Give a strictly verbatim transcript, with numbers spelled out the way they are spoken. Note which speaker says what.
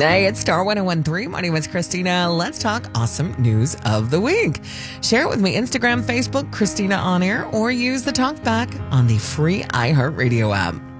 Speaker 1: Hey, it's Star one oh one three. My name is Christina. Let's talk awesome news of the week. Share it with me, Instagram, Facebook, Christina On Air, or use the talkback on the free iHeartRadio app.